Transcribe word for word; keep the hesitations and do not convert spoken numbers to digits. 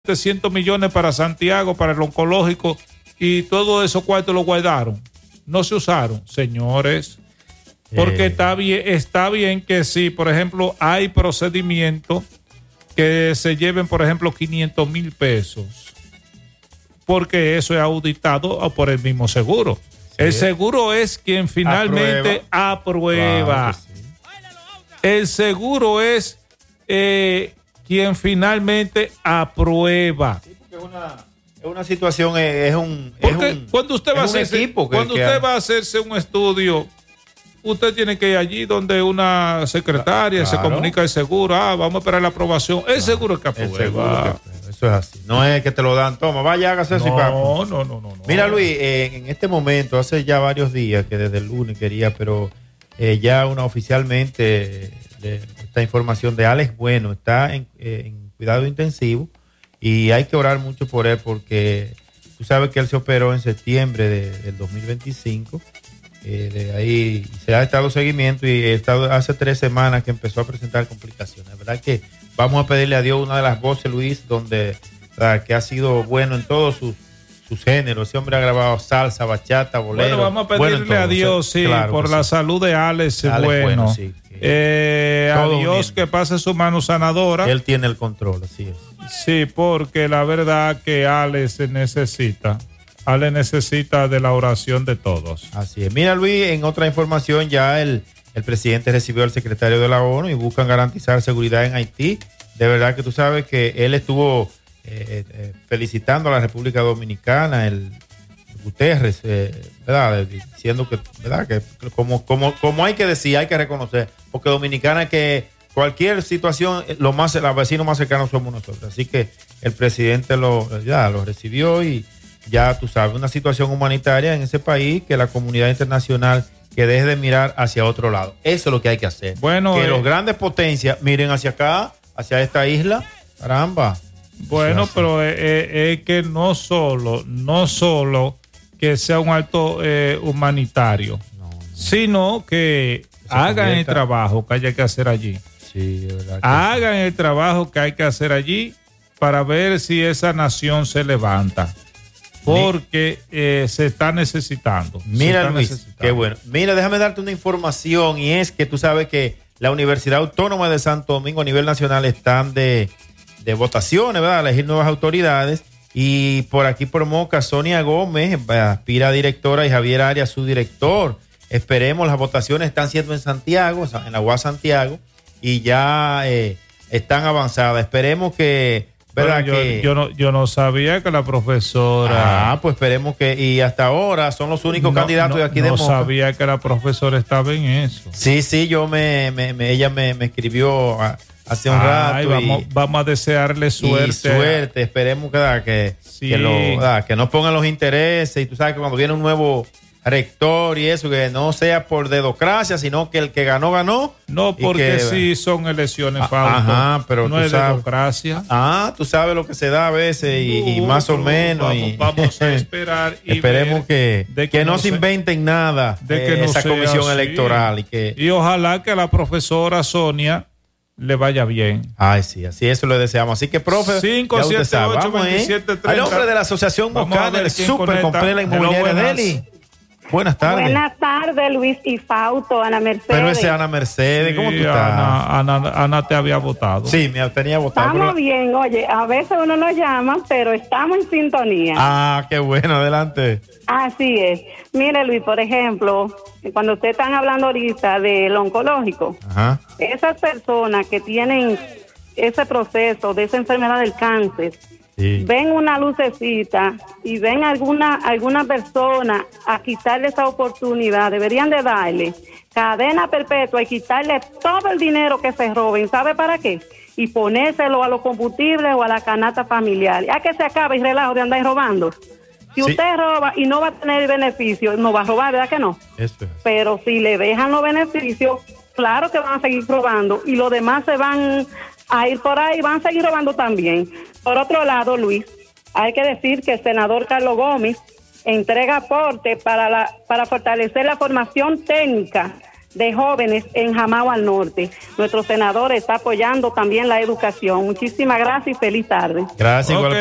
setecientos millones para Santiago, para el oncológico, y todos esos cuartos los guardaron. No se usaron, señores. Porque eh. está bien, está bien que sí, por ejemplo, hay procedimientos que se lleven, por ejemplo, quinientos mil pesos. Porque eso es auditado por el mismo seguro. Sí. El seguro es quien finalmente aprueba. aprueba. Claro sí. El seguro es eh, quien finalmente aprueba. Sí, porque es una, es una situación, es un, es un cuando usted va a hacerse, equipo que, cuando que usted hay. va a hacerse un estudio, usted tiene que ir allí donde una secretaria claro. se comunica el seguro. Ah, vamos a esperar la aprobación. El claro. seguro es que aprueba. El seguro que, eso es así. No es que te lo dan, toma, vaya, hágase eso no, y papo. No, no, no, no. Mira, Luis, eh, en este momento, hace ya varios días que desde el lunes quería, pero eh, ya una oficialmente eh, esta información de Alex Bueno está en, eh, en cuidado intensivo y hay que orar mucho por él porque tú sabes que él se operó en septiembre de, del dos mil veinticinco. Eh, de ahí se ha estado seguimiento y he estado hace tres semanas que empezó a presentar complicaciones. La verdad que vamos a pedirle a Dios una de las voces, Luis, donde la, que ha sido bueno en todos sus, sus géneros. Ese hombre ha grabado salsa, bachata, bolero. Bueno, vamos a pedirle bueno a Dios, sí, claro por la sí. salud de Alex, Alex bueno. bueno sí, eh, a Dios que pase su mano sanadora. Él tiene el control, así es. Sí, porque la verdad que Alex necesita. Ale necesita de la oración de todos. Así es. Mira, Luis, en otra información ya el, el presidente recibió al secretario de la ONU y buscan garantizar seguridad en Haití. De verdad que tú sabes que él estuvo eh, eh, felicitando a la República Dominicana, el Guterres, eh, ¿verdad? Diciendo que, ¿verdad? Que como, como, como hay que decir, hay que reconocer, porque Dominicana que cualquier situación, lo más, los vecinos más cercanos somos nosotros. Así que el presidente lo, ya, lo recibió y ya tú sabes, una situación humanitaria en ese país que la comunidad internacional que deje de mirar hacia otro lado. Eso es lo que hay que hacer. Bueno, que eh, los grandes potencias miren hacia acá, hacia esta isla. Caramba. Bueno, pero es eh, eh, que no solo, no solo que sea un acto eh, humanitario, no, no. sino que Se hagan convierta. el trabajo que haya que hacer allí. Sí, de verdad que hagan sí. el trabajo que hay que hacer allí para ver si esa nación se levanta. Porque eh, se está necesitando. Mira, está Luis, necesitando. qué bueno. Mira, déjame darte una información y es que tú sabes que la Universidad Autónoma de Santo Domingo a nivel nacional están de, de votaciones, ¿verdad? Elegir nuevas autoridades y por aquí por Moca, Sonia Gómez aspira a directora y Javier Arias su director. Esperemos, las votaciones están siendo en Santiago, en la U A S Santiago y ya eh, están avanzadas. Esperemos que... ¿verdad? Yo, que, yo, no, yo no sabía que la profesora... Ah, pues esperemos que... Y hasta ahora son los únicos no, candidatos no, de aquí no de Moca. No sabía que la profesora estaba en eso. Sí, sí, yo me... me, me ella me, me escribió a, hace un Ay, rato. Vamos, y, vamos a desearle suerte. Y suerte, esperemos que, ¿verdad? que, sí. que, lo, ¿verdad? que no pongan los intereses. Y tú sabes que cuando viene un nuevo rector y eso, que no sea por dedocracia, sino que el que ganó, ganó. No, porque que, sí son elecciones, Fausto. Ajá, pero no tú es sabes, dedocracia. Ah, tú sabes lo que se da a veces y, no, y más o menos. Vamos, y, vamos a esperar y esperemos que, que, que no, no se inventen nada de eh, que no esa comisión así. electoral. Y, que, y ojalá que a la profesora Sonia le vaya bien. Ay, sí, así eso le deseamos. Así que, profe, cinco siete ocho veintisiete treinta. Al nombre de la Asociación Mocana, el Super Compleja Inmobiliaria Deli. Buenas tardes. Buenas tardes, Luis y Fausto, Ana Mercedes. Pero ese Ana Mercedes, ¿cómo sí, tú estás? Ana, Ana, Ana te había votado. Sí, me tenía votado. Estamos pero... bien, oye, a veces uno nos llama, pero estamos en sintonía. Ah, qué bueno, adelante. Así es. Mire, Luis, por ejemplo, cuando ustedes están hablando ahorita del oncológico, Ajá. esas personas que tienen ese proceso de esa enfermedad del cáncer, sí. ven una lucecita y ven alguna alguna persona a quitarle esa oportunidad, deberían de darle cadena perpetua y quitarle todo el dinero que se roben, ¿sabe para qué? Y ponérselo a los combustibles o a la canasta familiar, a que se acabe el relajo de andar robando. Si sí. usted roba y no va a tener beneficio, no va a robar, ¿verdad que no? Eso es. Pero si le dejan los beneficios, claro que van a seguir robando y los demás se van a ir por ahí, van a seguir robando también. Por otro lado, Luis, hay que decir que el senador Carlos Gómez entrega aporte para la para fortalecer la formación técnica de jóvenes en Jamao al Norte. Nuestro senador está apoyando también la educación. Muchísimas gracias y feliz tarde. Gracias, okay. Igual.